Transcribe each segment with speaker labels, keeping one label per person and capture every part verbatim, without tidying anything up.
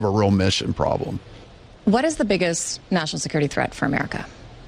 Speaker 1: a real mission problem.
Speaker 2: What is the biggest national security threat for America?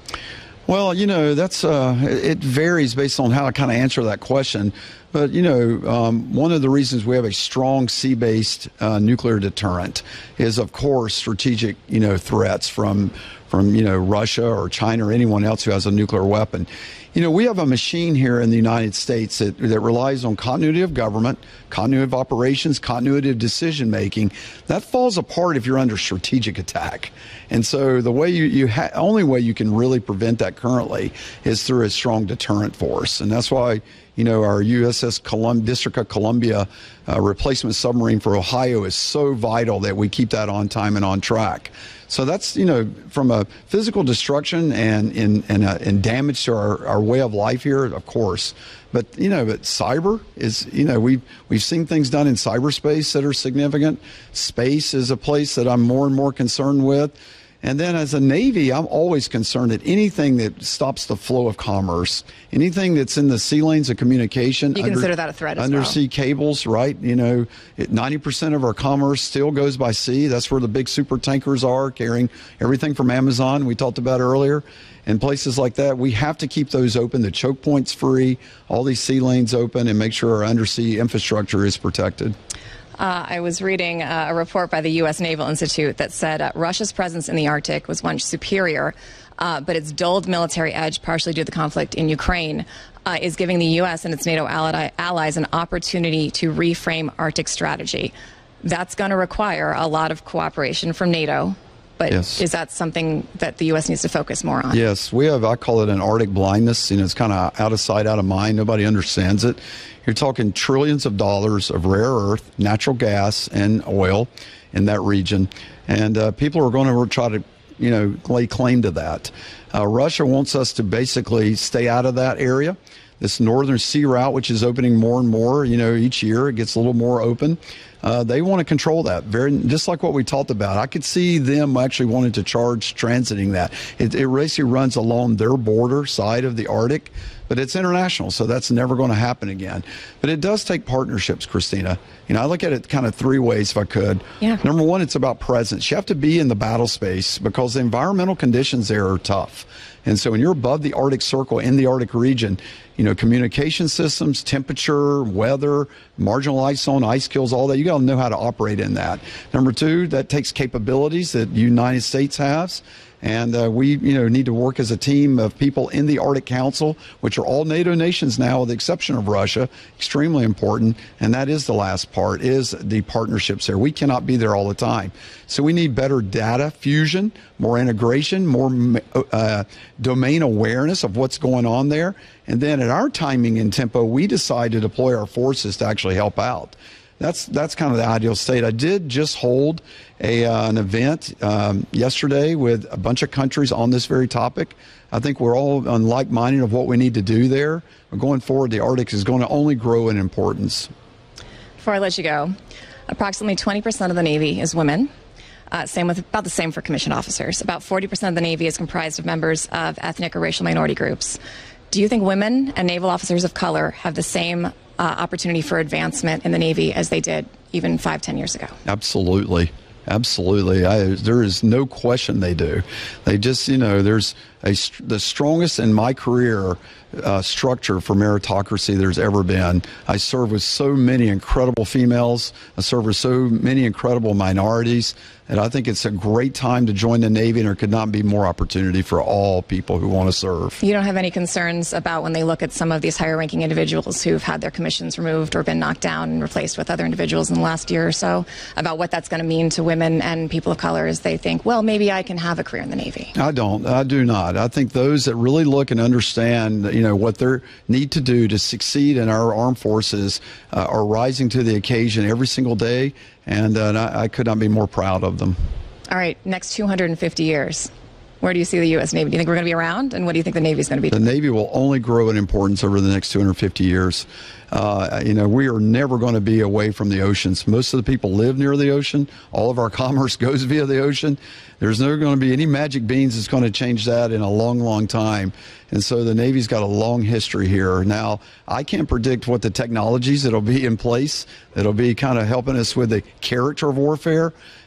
Speaker 1: Well, you know, that's uh, it varies based on how I kind of answer that question. But, you know, um, one of the reasons we have a strong sea-based uh, nuclear deterrent is, of course, strategic, you know, threats from, from, you know, Russia or China or anyone else who has a nuclear weapon. You know, we have a machine here in the United States that, that relies on continuity of government, continuity of operations, continuity of decision making. That falls apart if you're under strategic attack. And so the way you, you ha- only way you can really prevent that currently is through a strong deterrent force. And that's why, you know, our U S S Colum- District of Columbia uh, replacement submarine for Ohio is so vital that we keep that on time and on track. So that's, you know, from a physical destruction and and and, uh, and damage to our, our way of life here, of course. But, you know, but cyber is, you know, we've, we've seen things done in cyberspace that are significant. Space is a place that I'm more and more concerned with. And then as a Navy, I'm always concerned that anything that stops the flow of commerce, anything that's in the sea lanes of communication.
Speaker 2: You
Speaker 1: under,
Speaker 2: consider that a threat as
Speaker 1: Undersea
Speaker 2: well.
Speaker 1: cables, right? You know, it, ninety percent of our commerce still goes by sea. That's where the big super tankers are, carrying everything from Amazon we talked about earlier. And places like that, we have to keep those open, the choke points free, all these sea lanes open, and make sure our undersea infrastructure is protected.
Speaker 2: Uh, I was reading uh, a report by the U S Naval Institute that said uh, Russia's presence in the Arctic was once superior, uh, but its dulled military edge, partially due to the conflict in Ukraine, uh, is giving the U S and its NATO ally- allies an opportunity to reframe Arctic strategy. That's going to require a lot of cooperation from NATO. But
Speaker 1: yes.
Speaker 2: Is that something that the U S needs to focus more on?
Speaker 1: Yes, we have, I call it an Arctic blindness. You know, it's kind of out of sight, out of mind. Nobody understands it. You're talking trillions of dollars of rare earth, natural gas, and oil in that region. And uh, people are going to try to, you know, lay claim to that. Uh, Russia wants us to basically stay out of that area. This northern sea route, which is opening more and more, you know, each year it gets a little more open. Uh, they want to control that, very just like what we talked about. I could see them actually wanting to charge transiting that. It, it basically runs along their border side of the Arctic, but it's international, so that's never going to happen again. But it does take partnerships, Christina. You know, I look at it kind of three ways, if I could.
Speaker 2: Yeah.
Speaker 1: Number one, it's about presence. You have to be in the battle space because the environmental conditions there are tough. And so when you're above the Arctic Circle in the Arctic region, you know, communication systems, temperature, weather, marginal ice zone, ice kills, all that, you got to know how to operate in that. Number two, that takes capabilities that the United States has. And uh, we, you know, need to work as a team of people in the Arctic Council, which are all NATO nations now, with the exception of Russia. Extremely important. And that is the last part, is the partnerships there. We cannot be there all the time. So we need better data fusion, more integration, more uh, domain awareness of what's going on there. And then at our timing and tempo, we decide to deploy our forces to actually help out. That's that's kind of the ideal state. I did just hold a uh, an event um, yesterday with a bunch of countries on this very topic. I think we're all on like-minded of what we need to do there. But going forward, the Arctic is going to only grow in importance.
Speaker 2: Before I let you go, approximately twenty percent of the Navy is women. Uh, same with about the same for commissioned officers. About forty percent of the Navy is comprised of members of ethnic or racial minority groups. Do you think women and naval officers of color have the same uh, opportunity for advancement in the Navy as they did even five, ten years ago?
Speaker 1: Absolutely. Absolutely. I, there is no question they do. They just, you know, there's a, the strongest in my career uh, structure for meritocracy there's ever been. I serve with so many incredible females. I serve with so many incredible minorities. And I think it's a great time to join the Navy, and there could not be more opportunity for all people who want to serve.
Speaker 2: You don't have any concerns about when they look at some of these higher-ranking individuals who've had their commissions removed or been knocked down and replaced with other individuals in the last year or so, about what that's going to mean to women and people of color as they think, well, maybe I can have a career in the Navy?
Speaker 1: I don't. I do not. I think those that really look and understand, you know, what they need to do to succeed in our armed forces uh, are rising to the occasion every single day. And, uh, and I, I could not be more proud of them.
Speaker 2: All right, next two hundred fifty years, where do you see the U S. Navy? Do you think we're going to be around? And what do you think the Navy is going to be?
Speaker 1: The Navy will only grow in importance over the next two hundred fifty years. Uh, you know, we are never going to be away from the oceans. Most of the people live near the ocean. All of our commerce goes via the ocean. There's never going to be any magic beans that's going to change that in a long, long time. And so the Navy's got a long history here. Now, I can't predict what the technologies that'll be in place that'll be kind of helping us with the character of warfare.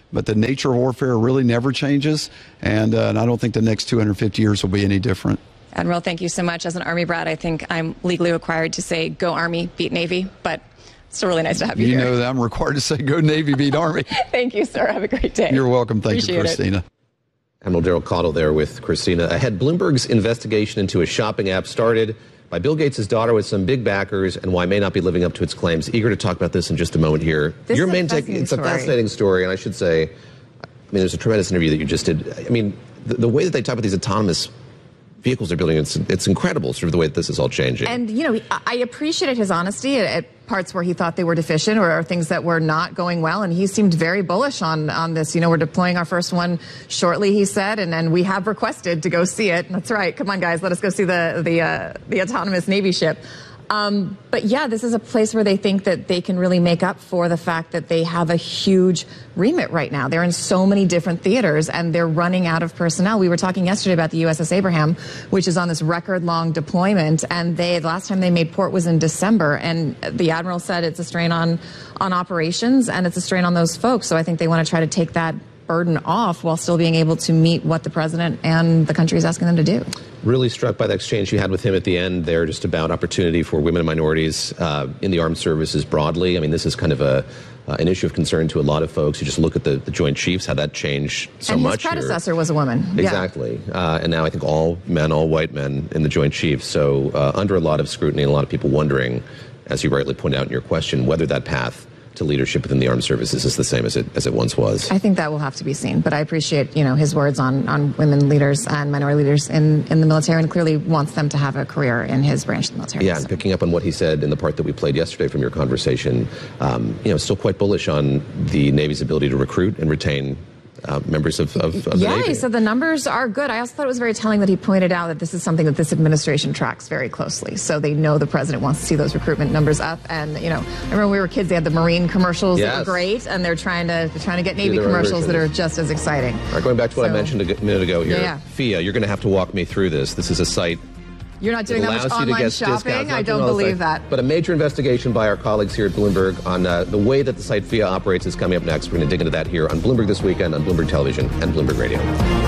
Speaker 1: but the nature of warfare really never changes, and, uh, and I don't think the next two hundred fifty years will be any different.
Speaker 2: Admiral, thank you so much. As an Army brat, I think I'm legally required to say go Army, beat Navy, but it's still really nice to have you,
Speaker 1: you
Speaker 2: here.
Speaker 1: You know that I'm required to say go Navy, beat Army.
Speaker 2: Thank you, sir. Have a great day.
Speaker 1: You're welcome. Thank
Speaker 2: Appreciate
Speaker 1: you, Christina.
Speaker 2: It.
Speaker 3: Admiral Daryl Caudill there with Christina. Ahead, Bloomberg's investigation into a shopping app started by Bill Gates' daughter with some big backers and why it may not be living up to its claims. Eager to talk about this in just a moment here.
Speaker 2: This
Speaker 3: Your
Speaker 2: is
Speaker 3: main
Speaker 2: a
Speaker 3: take, it's
Speaker 2: story.
Speaker 3: a fascinating story, and I should say, I mean, there's a tremendous interview that you just did. I mean, the, the way that they talk about these autonomous vehicles they're building, it's, it's incredible, sort of the way that this is all changing.
Speaker 4: And, you know, I appreciated his honesty at, at parts where he thought they were deficient or, or things that were not going well. And he seemed very bullish on, on this. You know, we're deploying our first one shortly, he said, and, and we have requested to go see it. That's right. Come on, guys, let us go see the, the, uh, the autonomous Navy ship. Um, but yeah, this is a place where they think that they can really make up for the fact that they have a huge remit right now. They're in so many different theaters and they're running out of personnel. We were talking yesterday about the U S S Abraham, which is on this record long deployment. And they, the last time they made port was in December. And the Admiral said it's a strain on, on operations and it's a strain on those folks. So I think they want to try to take that burden off while still being able to meet what the president and the country is asking them to do.
Speaker 3: Really struck by the exchange you had with him at the end there, just about opportunity for women and minorities uh, in the armed services broadly. I mean, this is kind of a uh, an issue of concern to a lot of folks. You just look at the, the Joint Chiefs, how that changed so
Speaker 4: and
Speaker 3: much.
Speaker 4: His predecessor
Speaker 3: here.
Speaker 4: was a woman.
Speaker 3: Exactly. Yeah. Uh, and now I think all men, all white men in the Joint Chiefs. So uh, under a lot of scrutiny and a lot of people wondering, as you rightly pointed out in your question, whether that path to leadership within the armed services is the same as it as it once was.
Speaker 4: I think that will have to be seen, but I appreciate, you know, his words on, on women leaders and minority leaders in, in the military, and clearly wants them to have a career in his branch of the military.
Speaker 3: Yeah,
Speaker 4: so.
Speaker 3: And picking up on what he said in the part that we played yesterday from your conversation, um, you know, still quite bullish on the Navy's ability to recruit and retain Uh, members of, of, of
Speaker 4: yeah,
Speaker 3: the Navy.
Speaker 4: So the numbers are good. I also thought it was very telling that he pointed out that this is something that this administration tracks very closely. So they know the president wants to see those recruitment numbers up. And, you know, I remember when we were kids, they had the Marine commercials
Speaker 3: yes.
Speaker 4: that were great, and they're trying to they're trying to get Navy commercials that are just as exciting.
Speaker 3: All right, going back to what
Speaker 4: so,
Speaker 3: I mentioned a minute ago here,
Speaker 4: yeah, yeah.
Speaker 3: F I A, you're going to have to walk me through this. This is a site
Speaker 4: You're not doing that much
Speaker 3: allows you to
Speaker 4: online
Speaker 3: get
Speaker 4: shopping?
Speaker 3: discounts.
Speaker 4: I don't believe that.
Speaker 3: But a major investigation by our colleagues here at Bloomberg on uh, the way that the site F I A operates is coming up next. We're going to dig into that here on Bloomberg This Weekend, on Bloomberg Television and Bloomberg Radio.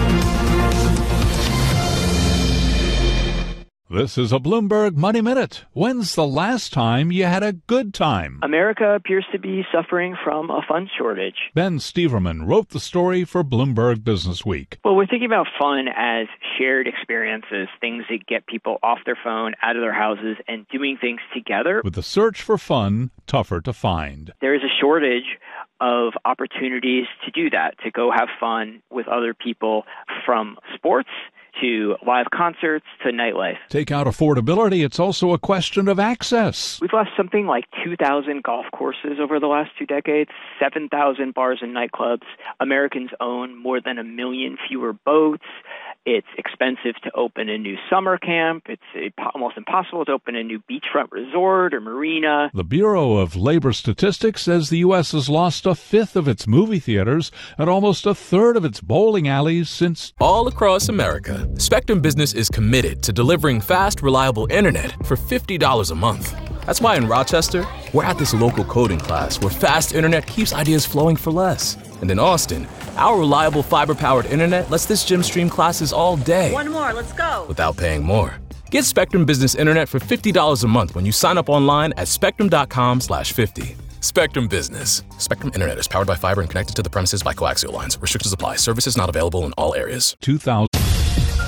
Speaker 5: This is a Bloomberg Money Minute. When's the last time you had a good time?
Speaker 6: America appears to be suffering from a fun shortage.
Speaker 5: Ben Steverman wrote the story for Bloomberg Business Week.
Speaker 6: Well, we're thinking about fun as shared experiences, things that get people off their phone, out of their houses, and doing things together.
Speaker 5: With the search for fun tougher to find.
Speaker 6: There is a shortage of opportunities to do that, to go have fun with other people, from sports to live concerts to nightlife.
Speaker 5: Take out affordability, it's also a question of access.
Speaker 6: We've lost something like two thousand golf courses over the last two decades, seven thousand bars and nightclubs. Americans own more than a million fewer boats. It's expensive to open a new summer camp. It's almost impossible to open a new beachfront resort or marina.
Speaker 5: The Bureau of Labor Statistics says the U S has lost a fifth of its movie theaters and almost a third of its bowling alleys since...
Speaker 7: All across America, Spectrum Business is committed to delivering fast, reliable internet for fifty dollars a month. That's why in Rochester, we're at this local coding class where fast internet keeps ideas flowing for less. And in Austin, our reliable fiber-powered internet lets this gym stream classes all day.
Speaker 8: One more, let's go.
Speaker 7: Without paying more. Get Spectrum Business Internet for fifty dollars a month when you sign up online at spectrum.com slash 50. Spectrum Business. Spectrum Internet is powered by fiber and connected to the premises by coaxial lines. Restrictions apply. Services not available in all areas.
Speaker 5: two thousand